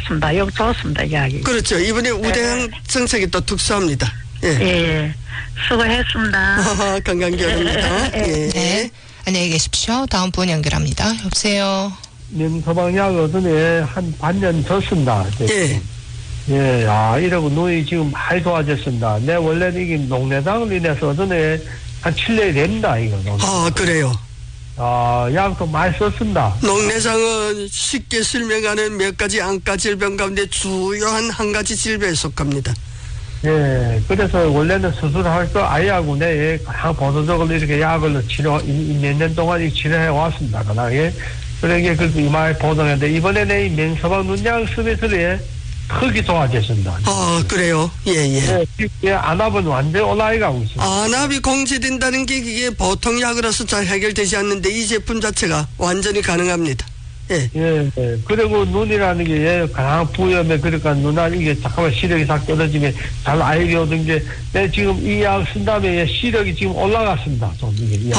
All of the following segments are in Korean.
좋습니다. 여기 좋습니다, 이야기. 그렇죠. 이번에 우대항 정책이 또 특수합니다. 예. 예. 수고했습니다. 건강기원입니다. 예. 네. 안녕히 계십시오. 다음 분 연결합니다. 여보세요. 서방약 어전에 한 반년 졌습니다. 예. 예, 이러고 눈이 지금 많이 좋아졌습니다. 내 원래는 이게 녹내장을 인해서 어전에 한 7년이 됩니다, 이거. 그래요. 약도 많이 썼습니다. 녹내장은 쉽게 설명하는 몇 가지 안과 질병 가운데 주요한 한 가지 질병에 속합니다. 예, 그래서 원래는 수술할 거 아예 하고 내 보조적으로 이렇게 약을 몇 년 동안 치료해 왔습니다. 그나게. 그러게 그래서 이마에 보정했는데 이번에는 이 명서방 눈약 쓰면서 크게 좋아졌습니다. 그래요? 예. 예, 안압은 완전히 올라가고 있습니다. 안압이 공제된다는 게 그게 보통 약으로서 잘 해결되지 않는데 이 제품 자체가 완전히 가능합니다. 예. 그리고 눈이라는 게 강한 부염에 그러니까 눈알 이게 잠깐만 시력이 싹 떨어지면 잘 알게 오던 게 내 지금 이 약 쓴 다음에 시력이 지금 올라갔습니다. 좀 이게.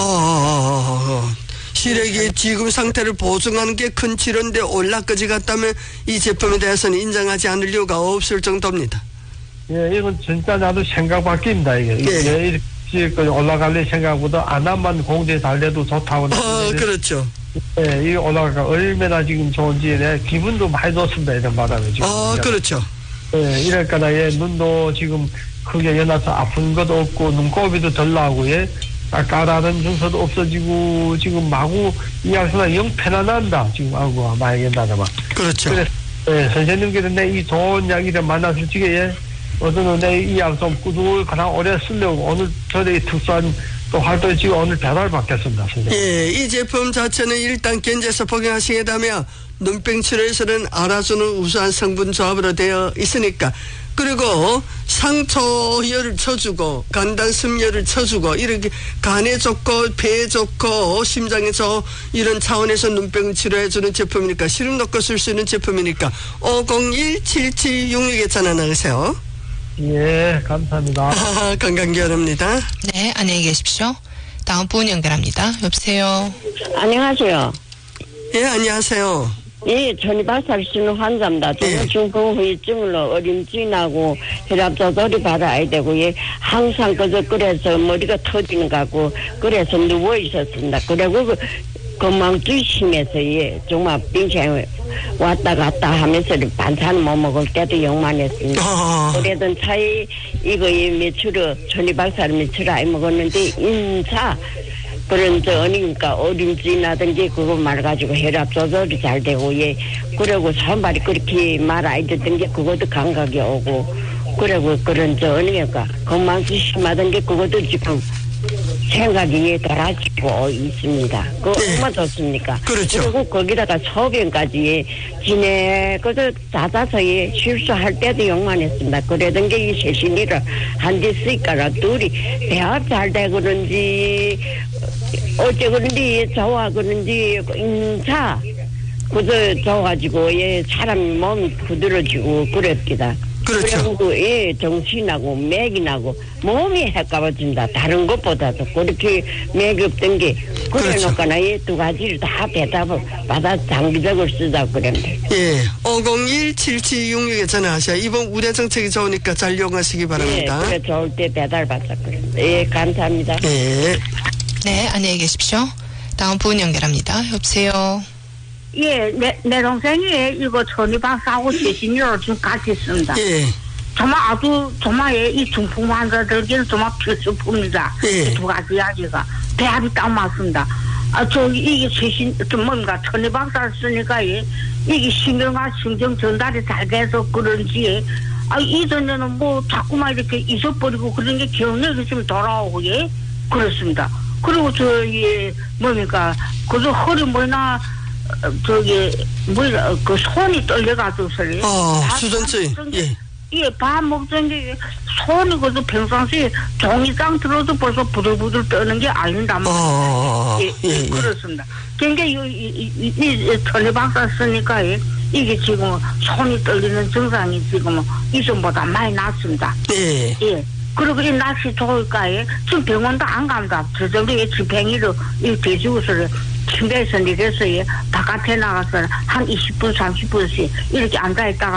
시력이 지금 상태를 보증하는 게 큰 치료인데 올라까지 갔다면 이 제품에 대해서는 인정하지 않을 이유가 없을 정도입니다. 예, 이건 진짜 나도 생각 바뀝니다. 이게 이렇게 올라갈래 생각보다 안압만 공제 잘 돼도 좋다고. 그렇죠. 예, 이 올라가가 얼마나 지금 좋은지 내 기분도 많이 좋습니다. 이런 바람에 지금. 그렇죠. 예, 이럴까나 눈도 지금 크게 연화서 아픈 것도 없고 눈곱이도 덜 나오고 까라는 증서도 없어지고 지금 마구 이 약수가 영 편안한다. 지금 많이 된다더만. 그렇죠. 그래서 선생님께서 내 이 좋은 약이를 만나서 지금 어떤 내 이 약 좀 꾸준히 가장 오래 쓰려고 오늘 저희 특수한 또 활동이 지금 오늘 배달 받겠습니다. 선생님. 예, 이 제품 자체는 일단 견제해서 복용하시게 되면 눈병 치료에서는 알아주는 우수한 성분 조합으로 되어 있으니까 그리고 상처열을 쳐주고 간단 숨열을 쳐주고 이렇게 간에 좋고 폐에 좋고 심장에 좋고 이런 차원에서 눈병 치료해주는 제품이니까 시름 넣고 쓸 수 있는 제품이니까 501-7766에 전화 나가세요. 예, 감사합니다. 건강기원입니다. 네, 안녕히 계십시오. 다음 분 연결합니다. 여보세요. 안녕하세요. 예, 안녕하세요. 예, 전이발살 쓰는 환자입니다. 저는 중풍후유증으로 어림진하고 혈압 조절이 받아야 되고, 항상 그래서 머리가 터지는 것 같고, 그래서 누워 있었습니다. 그리고 건망증이 심해서, 정말 빙창 왔다 갔다 하면서 반찬 못 먹을 때도 영만했습니다. 그래도 차에 며칠을, 전이발살 며칠 안 먹었는데, 인사, 그런 어니까 어림짐이라든지 그거 말가지고 혈압 조절이 잘 되고 그리고 손발이 그렇게 말 안 듣던 게 그것도 감각이 오고 그리고 그런 어니까 건망증 심하던 게 그것도 지금 생각이 달아지고 있습니다. 그거 얼마나 좋습니까? 그렇죠. 그리고 거기다가 소변까지 지내고서 잦아서 실수할 때도 용만했습니다. 그러던 게 이 세신이를 한 대 쓰니까 둘이 배합 잘 되고 그런지 어째 그런지 좋아 그런지 인차 그저 좋아가지고 사람 몸이 부드러지고 그랬기다. 그렇죠. 그리고 정신하고 맥이 나고 몸이 헷갈려진다. 다른 것보다도 그렇게 맥이 없던 게 그래놓고나 두 가지를 다 배답을 받아 장기적으로 쓰다 그랬는데. 501-7766에 전화하셔야 이번 우대 정책이 좋으니까 잘 이용하시기 바랍니다. 그래 좋을 때 배달 받자 그랬는데. 감사합니다. 네, 안녕히 계십시오. 다음 분 연결합니다. 여보세요. 내 동생이 이거 전이발사하고 최신료를 좀 같이 씁니다. 정말 이 중풍 환자들에게는 정말 필수품입니다. 이 두 가지 이야기가 배합이 딱 맞습니다. 이게 최신 전이발사를 쓰니까 이게 신경과 신경 전달이 잘 돼서 그런지 이전에는 자꾸만 이렇게 잊어버리고 그런 게 기억력이 좀 돌아오고 그렇습니다. 그리고 그저 허리 그 손이 떨려가지고 수전증. 밥 먹던 게 손이 그저 평상시에 종이장 들어도 벌써 부들부들 떠는 게 아닌다. 그렇습니다. 그러니까 이 전이발사 쓰니까 이게 지금 손이 떨리는 증상이 지금 이전보다 많이 낫습니다. 그리고 이 날씨 좋을까 지금 병원도 안 갑니다. 저 정도에 집행이로 이 돼지우스를 침대에서 내려서 바깥에 나가서 한 20분 30분씩 이렇게 앉아있다가